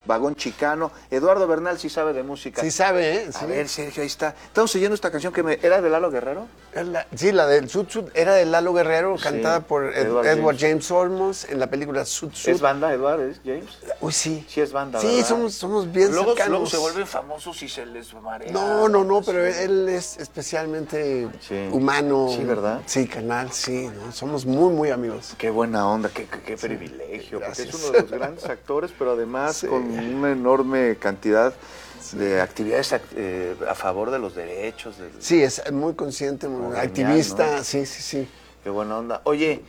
Vagón Chicano. Eduardo Bernal sí sabe de música. Sí sabe, ¿eh? Sí. A ver, Sergio, ahí está. Estamos oyendo esta canción que ¿era de Lalo Guerrero? Sí, la del Sud Sud era de Lalo Guerrero, Sí, cantada por Edward James Olmos en la película Sud Sud. ¿Es banda, Edward James? Uy, sí. Sí es banda, sí, ¿verdad? somos bien luego cercanos. se vuelven famosos y se les marea. No, pero él es especialmente humano. Sí, ¿verdad? Sí, canal, sí, ¿no? Somos muy, muy amigos. Qué buena onda, qué privilegio, Gracias. porque es uno de los grandes actores, pero además con una enorme cantidad de actividades a favor de los derechos. Sí, es muy consciente, muy activista, genial, ¿no? Sí. Qué buena onda. Oye,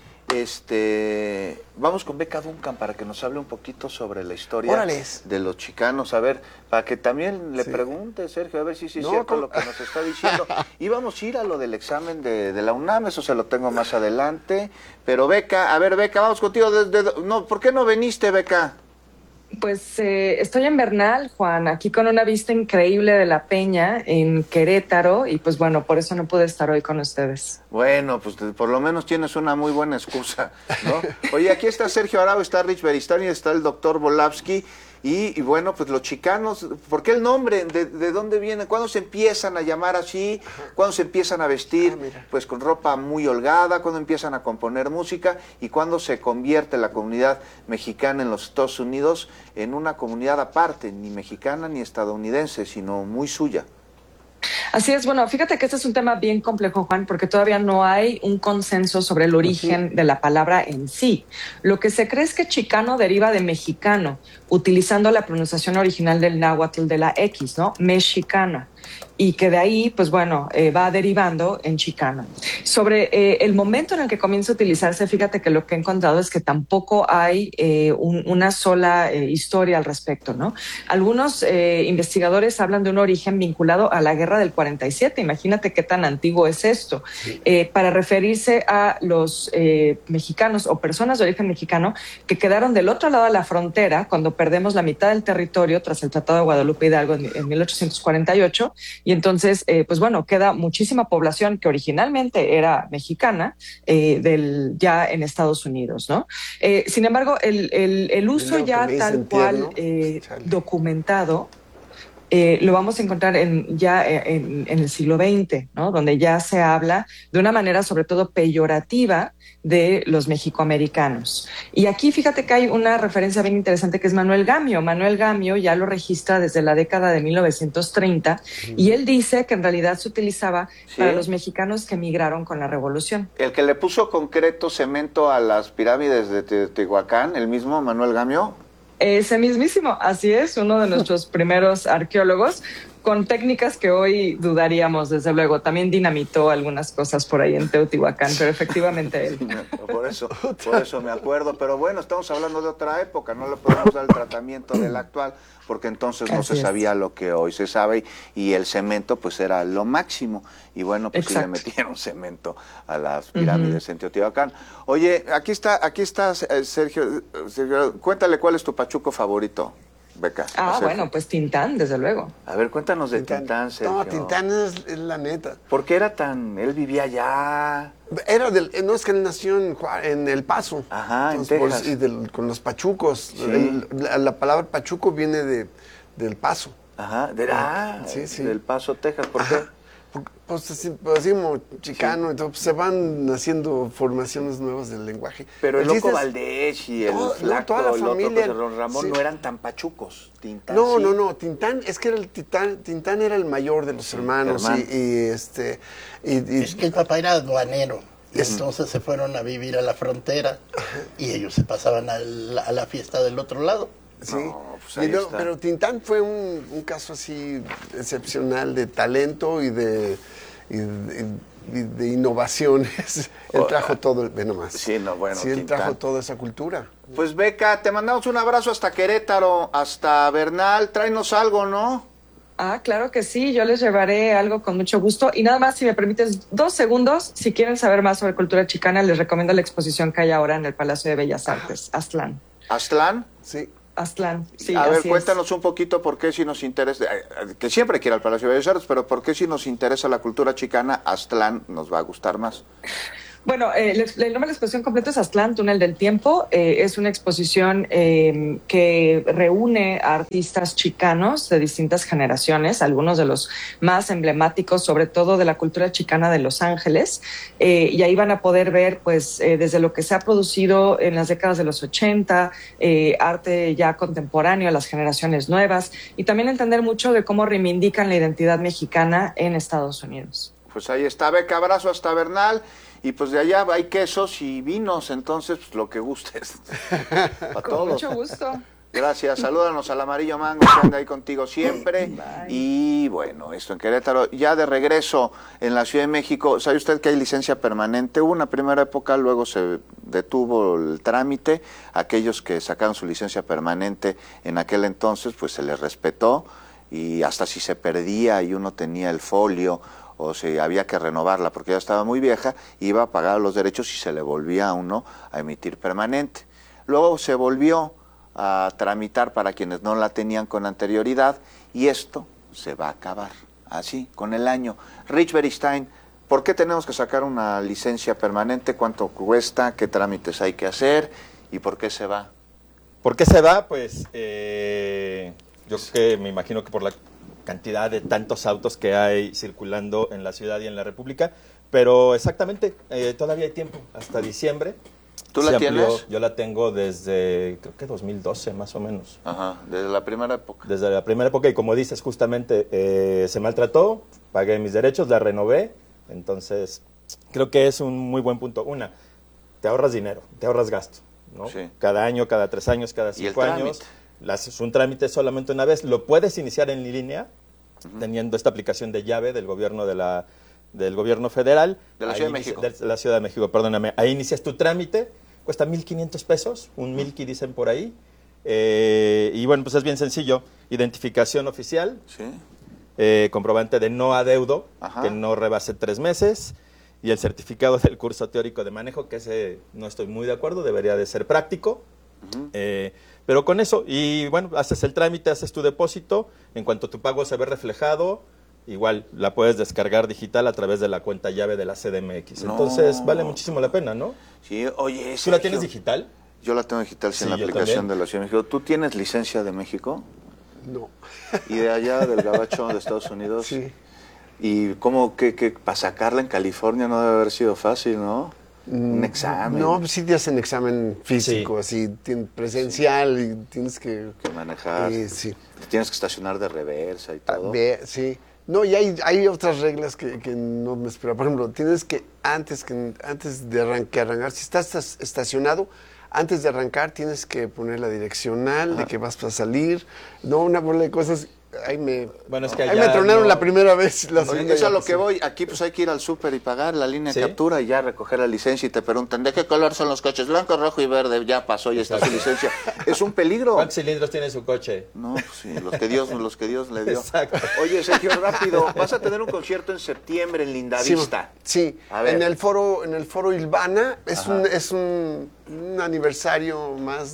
vamos con Beca Duncan para que nos hable un poquito sobre la historia de los chicanos. A ver, para que también le pregunte, Sergio, a ver si es cierto lo que nos está diciendo. Íbamos a ir a lo del examen de la UNAM, eso se lo tengo más adelante. Pero Beca, vamos contigo. ¿Por qué no viniste, Beca? Pues estoy en Bernal, Juan, aquí con una vista increíble de la Peña en Querétaro y pues bueno, por eso no pude estar hoy con ustedes. Bueno, pues por lo menos tienes una muy buena excusa, ¿no? Oye, aquí está Sergio Arau, está Rich Beristani, está el doctor Volavsky y bueno, pues los chicanos, ¿por qué el nombre? ¿De dónde viene? ¿Cuándo se empiezan a llamar así? ¿Cuándo se empiezan a vestir pues con ropa muy holgada? ¿Cuándo empiezan a componer música? ¿Y cuándo se convierte la comunidad mexicana en los Estados Unidos en una comunidad aparte, ni mexicana ni estadounidense, sino muy suya? Así es, bueno, fíjate que este es un tema bien complejo, Juan, porque todavía no hay un consenso sobre el origen de la palabra en sí. Lo que se cree es que chicano deriva de mexicano, utilizando la pronunciación original del náhuatl de la X, ¿no? Mexicana. Y que de ahí, pues bueno, va derivando en chicano. Sobre el momento en el que comienza a utilizarse, fíjate que lo que he encontrado es que tampoco hay una sola historia al respecto, ¿no? Algunos investigadores hablan de un origen vinculado a la guerra del 47. Imagínate qué tan antiguo es esto. Para referirse a los mexicanos o personas de origen mexicano que quedaron del otro lado de la frontera cuando perdemos la mitad del territorio tras el Tratado de Guadalupe Hidalgo en 1848. Y entonces, pues bueno, queda muchísima población que originalmente era mexicana ya en Estados Unidos, ¿no? Sin embargo, el uso ya tal cual documentado lo vamos a encontrar ya en el siglo XX, ¿no? Donde ya se habla de una manera sobre todo peyorativa de los mexicoamericanos. Y aquí fíjate que hay una referencia bien interesante que es Manuel Gamio. Manuel Gamio ya lo registra desde la década de 1930 y él dice que en realidad se utilizaba para los mexicanos que emigraron con la Revolución. El que le puso concreto cemento a las pirámides de Teotihuacán, el mismo Manuel Gamio. Ese mismísimo, así es, uno de nuestros primeros arqueólogos, con técnicas que hoy dudaríamos, desde luego. También dinamitó algunas cosas por ahí en Teotihuacán, pero efectivamente él. Por eso me acuerdo. Pero bueno, estamos hablando de otra época, no le podemos dar el tratamiento del actual, porque entonces no se sabía lo que hoy se sabe, y el cemento pues era lo máximo. Y bueno, pues sí le metieron cemento a las pirámides en Teotihuacán. Oye, aquí está Sergio, cuéntale cuál es tu pachuco favorito. Beca. Bueno, pues Tintán, desde luego. A ver, cuéntanos de Tintán, Sergio. No, Tintán es la neta. ¿Por qué era tan...? Él vivía allá... No, es que él nació en El Paso. Ajá, en Texas. Con los pachucos. Sí. La palabra pachuco viene del Paso. Ajá, del Paso, Texas. ¿Por qué? Pues así como chicano, entonces se van haciendo formaciones nuevas del lenguaje. Pero el Loco Valdés y el Flaco, toda la familia, el otro, Ramón, no eran tan pachucos. Tintán, no, Tintán, es que Tintán era el mayor de los hermanos. Es que el papá era aduanero. Entonces se fueron a vivir a la frontera y ellos se pasaban a la fiesta del otro lado. Sí, pero Tintán fue un caso así excepcional de talento y de innovaciones. Él trajo todo, ve nomás. Él trajo toda esa cultura. Pues Beca, te mandamos un abrazo hasta Querétaro, hasta Bernal. Tráenos algo, ¿no? Claro que sí, yo les llevaré algo con mucho gusto. Y nada más, si me permites 2 segundos, si quieren saber más sobre cultura chicana, les recomiendo la exposición que hay ahora en el Palacio de Bellas Artes, Aztlán. ¿Aztlán? Sí. Aztlán, sí. A ver, cuéntanos un poquito por qué si nos interesa, que siempre quiera al Palacio de Bellas Artes, pero por qué si nos interesa la cultura chicana, Aztlán nos va a gustar más. Bueno, el nombre de la exposición completa es Aztlán, Túnel del Tiempo. Es una exposición que reúne a artistas chicanos de distintas generaciones, algunos de los más emblemáticos, sobre todo de la cultura chicana de Los Ángeles. Y ahí van a poder ver, pues, desde lo que se ha producido en las décadas de los 80, arte ya contemporáneo a las generaciones nuevas, y también entender mucho de cómo reivindican la identidad mexicana en Estados Unidos. Pues ahí está, Beca, abrazo hasta Bernal. Y pues de allá hay quesos y vinos, entonces pues lo que gustes. Para todos. Con mucho gusto. Gracias, salúdanos al Amarillo Mango, que anda ahí contigo siempre. Bye. Y bueno, esto en Querétaro. Ya de regreso en la Ciudad de México, ¿sabe usted que hay licencia permanente? Hubo una primera época, luego se detuvo el trámite. Aquellos que sacaron su licencia permanente en aquel entonces, pues se les respetó. Y hasta si se perdía y uno tenía el folio, o si había que renovarla porque ya estaba muy vieja, iba a pagar los derechos y se le volvía a uno a emitir permanente. Luego se volvió a tramitar para quienes no la tenían con anterioridad y esto se va a acabar así, con el año. Rich Beristain, ¿por qué tenemos que sacar una licencia permanente? ¿Cuánto cuesta? ¿Qué trámites hay que hacer? ¿Y por qué se va? ¿Por qué se va? Pues yo creo que me imagino que por la cantidad de tantos autos que hay circulando en la ciudad y en la República, pero exactamente, todavía hay tiempo, hasta diciembre. ¿Tú la tienes? Yo la tengo desde, creo que 2012 más o menos. Ajá, desde la primera época. Desde la primera época, y como dices, justamente se maltrató, pagué mis derechos, la renové, entonces creo que es un muy buen punto. Una, te ahorras dinero, te ahorras gasto, ¿no? Sí. Cada año, cada 3 años, cada 5 años. Es un trámite solamente una vez. Lo puedes iniciar en línea, teniendo esta aplicación de llave del gobierno del gobierno federal. De la Ciudad de México. De la Ciudad de México, perdóname. Ahí inicias tu trámite, cuesta 1,500 pesos, un milky dicen por ahí. Y bueno, pues es bien sencillo. Identificación oficial, sí. Comprobante de no adeudo, Ajá. que no rebase 3 meses, y el certificado del curso teórico de manejo, que ese no estoy muy de acuerdo, debería de ser práctico. Pero con eso, y bueno, haces el trámite, haces tu depósito, en cuanto tu pago se ve reflejado, igual la puedes descargar digital a través de la cuenta llave de la CDMX. No. Entonces vale muchísimo la pena, ¿no? Sí, oye, ¿tú la tienes digital? Yo la tengo digital, sí, en la aplicación también. De la Ciudad de México. ¿Tú tienes licencia de México? No. ¿Y de allá, del gabacho de Estados Unidos? Sí. ¿Y cómo que para sacarla en California no debe haber sido fácil, no? Un examen. No, pues sí te hacen examen físico, sí. Así, presencial, y tienes que manejar. Sí. Tienes que estacionar de reversa y todo. Sí. No, y hay otras reglas que no me esperaba. Por ejemplo, tienes que antes de arrancar, si estás estacionado, antes de arrancar tienes que poner la direccional de que vas a salir. No, una bola de cosas. Ahí me tronaron la primera vez. Oye, eso es a lo que voy. Aquí pues hay que ir al súper y pagar la línea de captura y ya recoger la licencia y te preguntan, ¿de qué color son los coches? Blanco, rojo y verde. Ya pasó, ya está su licencia. Es un peligro. ¿Cuántos cilindros tiene su coche? No, pues sí, los que Dios le dio. Exacto. Oye, Sergio, rápido, vas a tener un concierto en septiembre en Lindavista. Sí, en el foro Ilvana. Es un aniversario más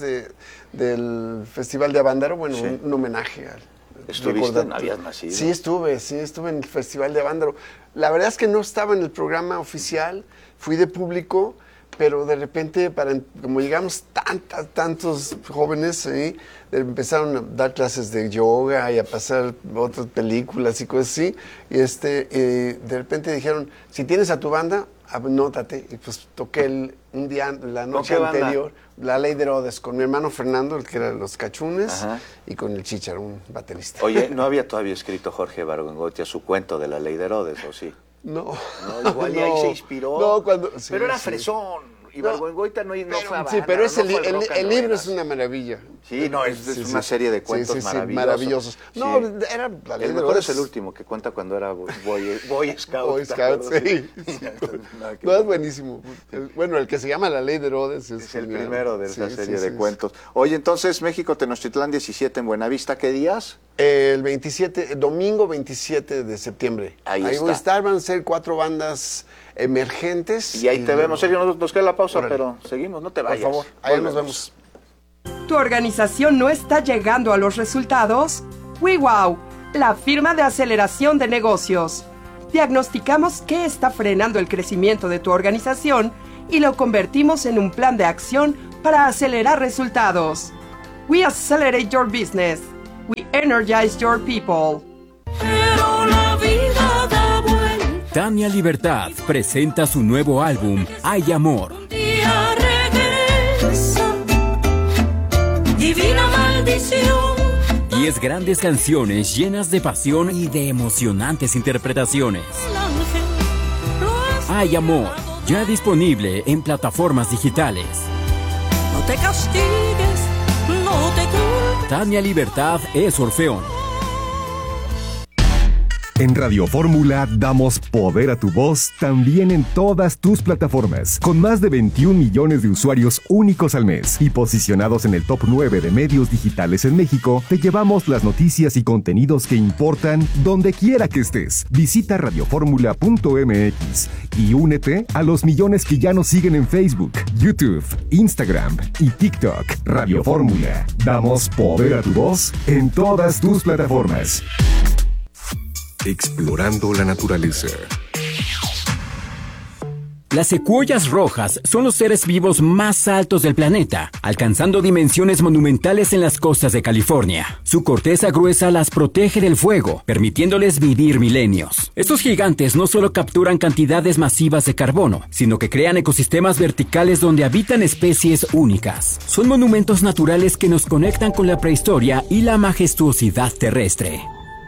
del Festival de Avándaro. Bueno, un homenaje al... ¿Estuviste? ¿No habías nacido? Sí, estuve en el Festival de Avándaro. La verdad es que no estaba en el programa oficial, fui de público, pero de repente, como llegamos tantos jóvenes, empezaron a dar clases de yoga y a pasar otras películas y cosas así, y de repente dijeron, si tienes a tu banda, anótate, y pues toqué un día, la noche anterior, La Ley de Herodes, con mi hermano Fernando, el que era Los Cachunes, y con el Chícharo, un baterista. Oye, ¿no había todavía escrito Jorge Ibargüengoitia su cuento de La Ley de Herodes, o sí? No. Igual y ahí se inspiró. No, pero era fresón. Ibargüengoitia no fue a sí, pero el libro es una maravilla. Sí, no, es una serie de cuentos maravillosos. No, era La Ley de Herodes. El mejor es el último, que cuenta cuando era Boy Scout. Boy Scout, sí. No, es buenísimo. El que se llama La Ley de Herodes es el primero de esa serie de cuentos. Oye, entonces, México Tenochtitlán 17 en Buenavista, ¿qué días? El domingo 27 de septiembre. Ahí voy a estar, van a ser 4 bandas emergentes. Y ahí te vemos. Sergio, nos queda la pausa, pero seguimos, no te vayas. Por favor, ahí nos vemos. ¿Tu organización no está llegando a los resultados? WeWow, la firma de aceleración de negocios. diagnosticamos qué está frenando el crecimiento de tu organización y lo convertimos en un plan de acción para acelerar resultados. We accelerate your business. We energize your people. Pero la vida da vuelta. Tania Libertad presenta su nuevo álbum, Hay Amor. Un día regresa. Divina maldición. 10 grandes canciones llenas de pasión y de emocionantes interpretaciones. Hay Amor, ya disponible en plataformas digitales. No te castigues, no te culpes. Tania Libertad es Orfeón. En Radio Fórmula damos poder a tu voz también en todas tus plataformas, con más de 21 millones de usuarios únicos al mes y posicionados en el top 9 de medios digitales en México. Te llevamos las noticias y contenidos que importan donde quiera que estés. Visita radioformula.mx y únete a los millones que ya nos siguen en Facebook, YouTube, Instagram y TikTok. Radio Fórmula, damos poder a tu voz en todas tus plataformas. Explorando la naturaleza. Las secuoyas rojas son los seres vivos más altos del planeta, alcanzando dimensiones monumentales en las costas de California. Su corteza gruesa las protege del fuego, permitiéndoles vivir milenios. Estos gigantes no solo capturan cantidades masivas de carbono, sino que crean ecosistemas verticales donde habitan especies únicas. Son monumentos naturales que nos conectan con la prehistoria y la majestuosidad terrestre.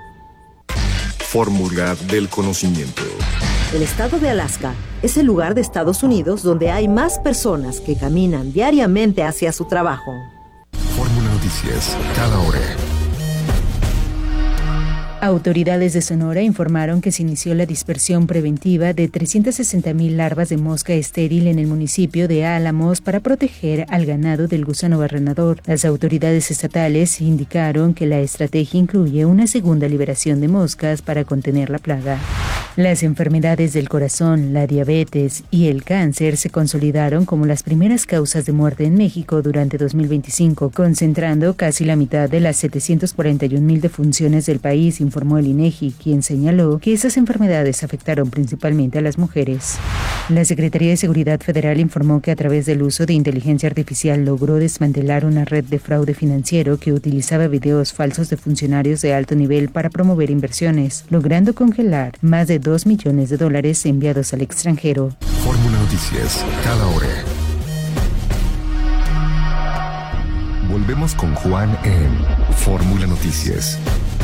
Fórmula del conocimiento. El estado de Alaska es el lugar de Estados Unidos donde hay más personas que caminan diariamente hacia su trabajo. Fórmula Noticias, cada hora. Autoridades de Sonora informaron que se inició la dispersión preventiva de 360,000 larvas de mosca estéril en el municipio de Álamos para proteger al ganado del gusano barrenador. Las autoridades estatales indicaron que la estrategia incluye una segunda liberación de moscas para contener la plaga. Las enfermedades del corazón, la diabetes y el cáncer se consolidaron como las primeras causas de muerte en México durante 2025, concentrando casi la mitad de las 741,000 defunciones del país, informó el INEGI, quien señaló que esas enfermedades afectaron principalmente a las mujeres. La Secretaría de Seguridad Federal informó que a través del uso de inteligencia artificial logró desmantelar una red de fraude financiero que utilizaba videos falsos de funcionarios de alto nivel para promover inversiones, logrando congelar más de $2 millones enviados al extranjero. Fórmula Noticias, cada hora. Volvemos con Juan en Fórmula Noticias.